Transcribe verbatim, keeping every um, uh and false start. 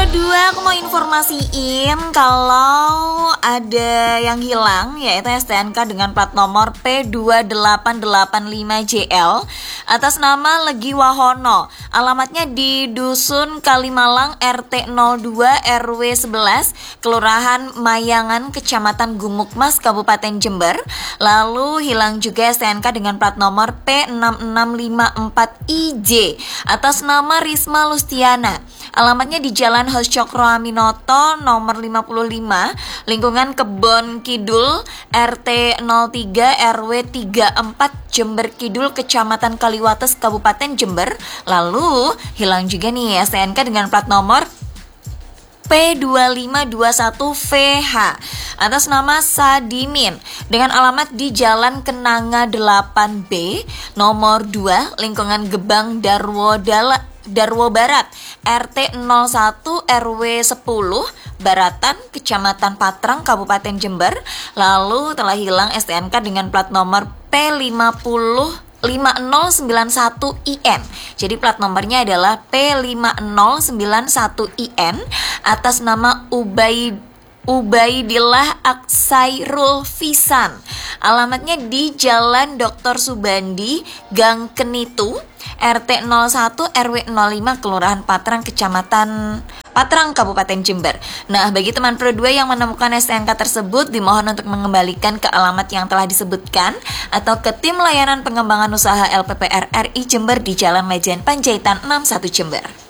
Dua, aku mau informasiin kalau ada yang hilang, yaitu S T N K dengan plat nomor P dua delapan delapan lima J L atas nama Legi Wahono. Alamatnya di Dusun Kalimalang R T nol dua R W sebelas, Kelurahan Mayangan, Kecamatan Gumukmas, Kabupaten Jember. Lalu hilang juga S T N K dengan plat nomor P enam enam lima empat I J atas nama Risma Lustiana. Alamatnya di Jalan Hos Cokro Aminoto nomor lima puluh lima, lingkungan Kebon Kidul, R T nol tiga R W tiga empat, Jember Kidul, Kecamatan Kaliwates, Kabupaten Jember. Lalu hilang juga nih S T N K dengan plat nomor P dua lima dua satu V H atas nama Sadimin dengan alamat di Jalan Kenanga delapan B nomor dua, lingkungan Gebang Darwo Dala Darwo Barat, R T nol satu R W sepuluh, Baratan, Kecamatan Patrang, Kabupaten Jember. Lalu telah hilang S T N K dengan plat nomor P lima nol sembilan satu I N. Jadi plat nomornya adalah P lima nol sembilan satu I N atas nama Ubaid Ubaidillah Aksairul Fisan. Alamatnya di Jalan Doktor Subandi, Gang Kenitu, R T nol satu R W nol lima, Kelurahan Patrang, Kecamatan Patrang, Kabupaten Jember. Nah, bagi teman Pro dua yang menemukan S T N K tersebut, dimohon untuk mengembalikan ke alamat yang telah disebutkan atau ke Tim Layanan Pengembangan Usaha L P P R R I Jember di Jalan Lejen Panjaitan enam puluh satu Jember.